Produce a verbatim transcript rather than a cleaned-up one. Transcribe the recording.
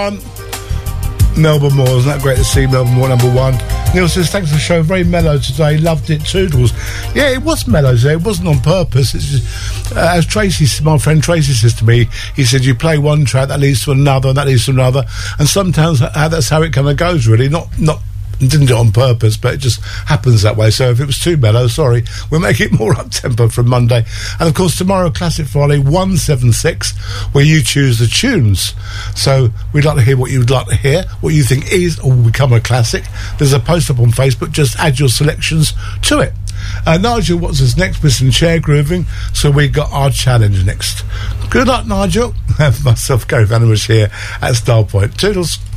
Um, Melbourne Moore, isn't that great to see Melbourne Moore number one? Neil says, thanks for the show, very mellow today, loved it, toodles. Yeah, it was mellow today, it wasn't on purpose. It's just, uh, as Tracy, my friend Tracy says to me, he said, you play one track, that leads to another, and that leads to another, and sometimes uh, that's how it kind of goes, really, not, not, didn't do it on purpose, but it just happens that way. So if it was too mellow, sorry, we'll make it more up-tempo from Monday. And of course tomorrow, Classic Friday one seven six, where you choose the tunes. So we'd like to hear what you'd like to hear, what you think is or will become a classic. There's a post up on Facebook, just add your selections to it. uh, Nigel, what's his next? With some chair grooving. So we got our challenge next. Good luck, Nigel. Myself, Gary Vanderbush here at Starpoint. Toodles.